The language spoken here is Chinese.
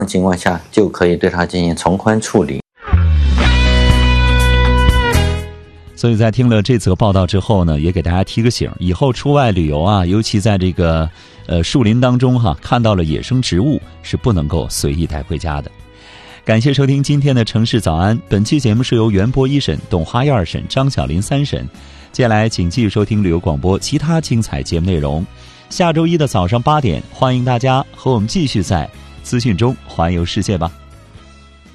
情况下就可以对它进行从宽处理。 所以在听了这则报道之后呢，也给大家提个醒，以后出外旅游啊，尤其在这个树林当中看到了野生植物是不能够随意带回家的。感谢收听今天的城市早安，本期节目是由袁博1审、董花1审、张小林3审。接下来请继续收听旅游广播其他精彩节目内容。下周一的早上8点，欢迎大家和我们继续在资讯中环游世界吧。